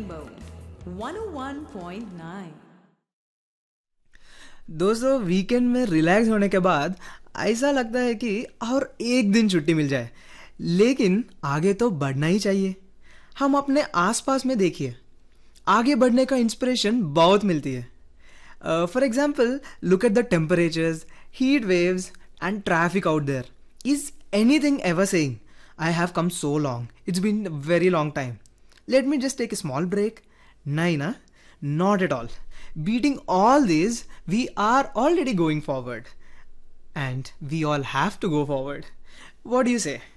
Rainbow 101.9। दोस्तों, weekend में relax होने के बाद ऐसा लगता है कि और एक दिन छुट्टी मिल जाए, लेकिन आगे तो बढ़ना ही चाहिए। हम अपने आसपास में देखिए, आगे बढ़ने का इंस्पिरेशन बहुत मिलती है। For example, look at the temperatures, heat waves and traffic out there. Is anything ever saying I have come so long, it's been very long time, let me just take a small break? Naina, not at all. Beating all these, we are already going forward. And we all have to go forward. What do you say?